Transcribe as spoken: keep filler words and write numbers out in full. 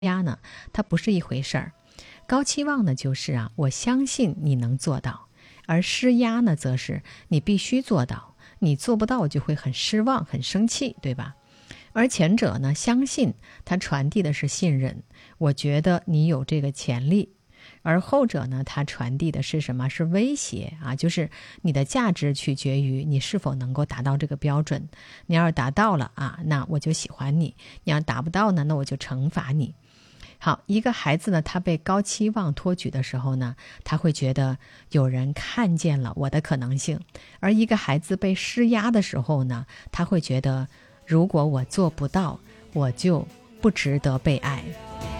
压呢，它不是一回事儿。高期望呢，就是啊，我相信你能做到；而施压呢，则是你必须做到，你做不到就会很失望、很生气，对吧？而前者呢，相信它传递的是信任，我觉得你有这个潜力；而后者呢，它传递的是什么？是威胁啊，就是你的价值取决于你是否能够达到这个标准。你要是达到了啊，那我就喜欢你；你要达不到呢，那我就惩罚你。好，一个孩子呢，他被高期望托举的时候呢，他会觉得有人看见了我的可能性；而一个孩子被施压的时候呢，他会觉得如果我做不到，我就不值得被爱。